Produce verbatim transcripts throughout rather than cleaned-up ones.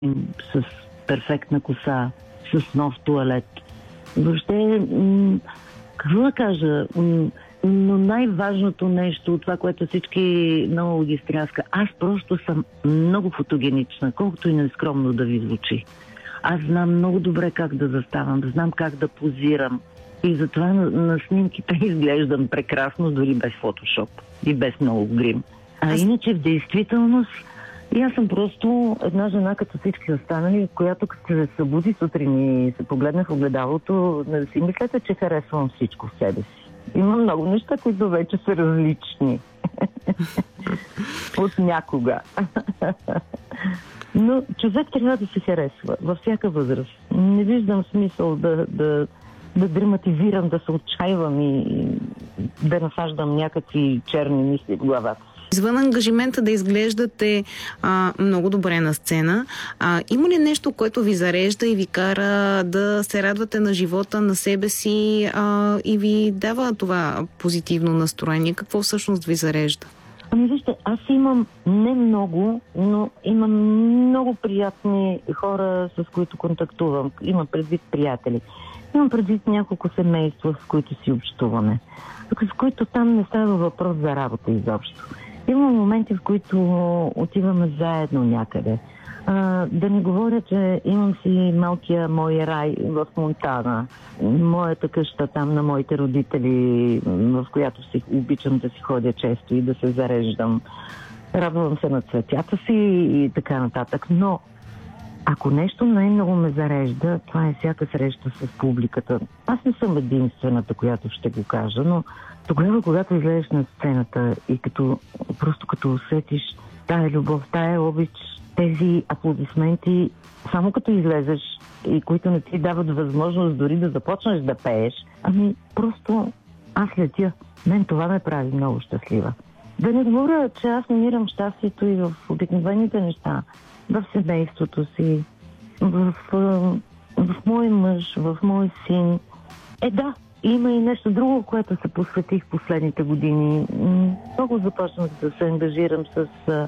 с перфектна коса, с нов туалет. Въобще, м- какво да кажа, м- но най-важното нещо, това, което всички много ги стряска, аз просто съм много фотогенична, колкото и нескромно да ви звучи. Аз знам много добре как да заставам, знам как да позирам. И затова на, на снимките изглеждам прекрасно, дори без фотошоп и без много грим. А иначе в действителност, и аз съм просто една жена като всички останали, която като се събуди сутрин и се погледне в огледалото, не си мислете, че харесвам всичко в себе си. Има много неща, които вече са различни от някога. Но човек трябва да се харесва във всяка възраст. Не виждам смисъл да, да, да драматизирам, да се отчаивам и, и да насаждам някакви черни мисли в главата. Извън ангажимента да изглеждате а, много добре на сцена, а, има ли нещо, което ви зарежда и ви кара да се радвате на живота, на себе си а, и ви дава това позитивно настроение? Какво всъщност ви зарежда? Ами вижте, аз имам не много, но имам много приятни хора, с които контактувам. Имам предвид приятели. Имам предвид няколко семейства, с които си общуваме. С които там не става въпрос за работа изобщо. Има моменти, в които отиваме заедно някъде. А, да не говоря, че имам си малкия мой рай в Монтана. Моята къща там на моите родители, в която си обичам да си ходя често и да се зареждам. Радвам се на цветята си и така нататък. Но ако нещо най-много ме зарежда, това е всяка среща с публиката. Аз не съм единствената, която ще го кажа, но тогава, когато излезеш на сцената и като, просто като усетиш тая любов, тая обич, тези аплодисменти, само като излезеш и които не ти дават възможност дори да започнеш да пееш, ами просто аз летя. Мен това ме прави много щастлива. Да не говоря, че аз намирам щастието и в обикновените неща, в семейството си, в, в, в мой мъж, в мой син. Е, да, има и нещо друго, което се посветих последните години. Много започнах да се ангажирам с а,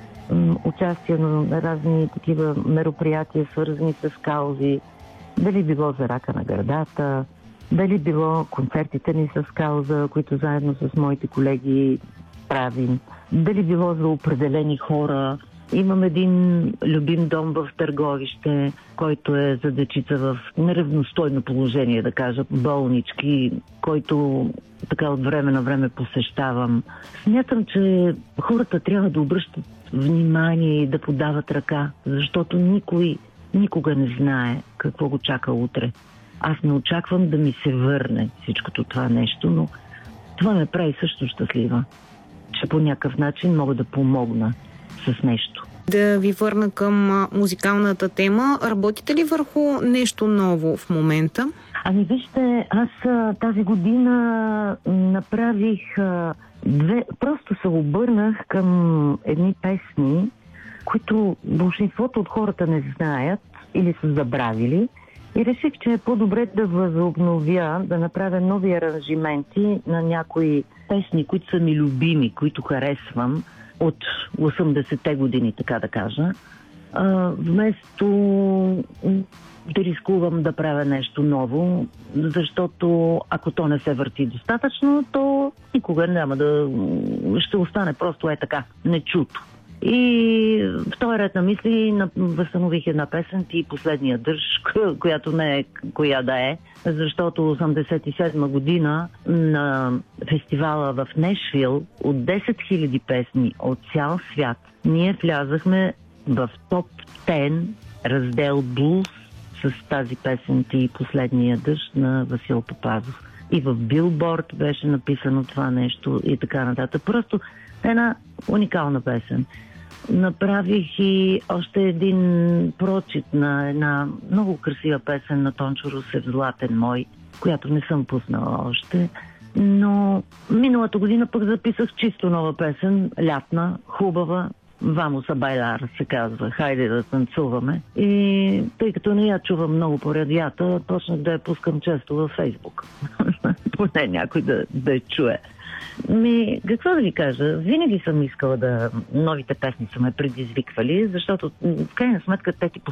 м, участие на разни такива мероприятия, свързани с каузи. Дали било за рака на гърдата, дали било концертите ни с кауза, които заедно с моите колеги правим. Дали било за определени хора. Имам един любим дом в Търговище, който е за дечица в неравностойно положение, да кажа, болнички, който така от време на време посещавам. Смятам, че хората трябва да обръщат внимание и да подават ръка, защото никой никога не знае какво го чака утре. Аз не очаквам да ми се върне всичкото това нещо, но това ме прави също щастлива, че по някакъв начин мога да помогна с нещо. Да ви върна към музикалната тема. Работите ли върху нещо ново в момента? Ами вижте, аз тази година направих две... Просто се обърнах към едни песни, които большинството от хората не знаят или са забравили. И реших, че е по-добре да възобновя, да направя нови аранжименти на някои песни, които са ми любими, които харесвам от осемдесетте години, така да кажа. А, вместо да рискувам да правя нещо ново, защото ако то не се върти достатъчно, то никога няма да... ще остане просто е така, нечуто. И в този ред на мисли възстанових една песен "Ти последния дъжд", която не е коя да е, защото осемдесет и седма година на фестивала в Нешвил от десет хиляди песни от цял свят ние влязахме в топ десет раздел Блуз с тази песен "Ти последния дъжд" на Васил Папазов. И в Билборд беше написано това нещо и така нататък. Просто една уникална песен. Направих и още един прочит на една много красива песен на Тончо Русев "Златен мой", която не съм пуснала още. Но миналата година пък записах чисто нова песен, лятна, хубава. "Вамос а байлар" се казва, "Хайде да танцуваме". И тъй като не я чувам много по радията, почнах да я пускам често във Фейсбук. Поне някой да, да я чуе. Ми, какво да ви кажа? Винаги съм искала да... Новите песни са ме предизвиквали, защото в крайна сметка те ти